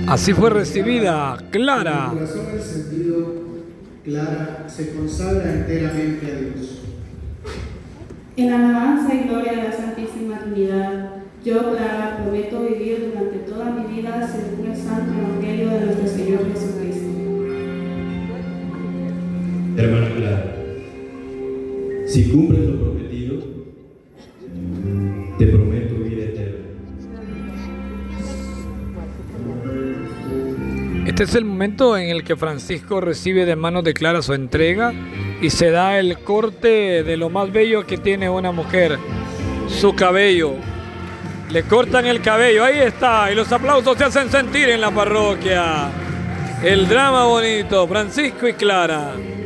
Así fue recibida En Clara. el corazón encendido, Clara se consagra enteramente a Dios. En alabanza y gloria a la Santísima Trinidad, yo, Clara, prometo vivir durante toda mi vida según el Santo Evangelio de nuestro Señor Jesucristo. Hermana Clara, si cumples lo prometido, te prometo vida eterna. Este es el momento en el que Francisco recibe de manos de Clara su entrega y se da el corte de lo más bello que tiene una mujer, su cabello. Le cortan el cabello, ahí está, y los aplausos se hacen sentir en la parroquia. El drama bonito, Francisco y Clara.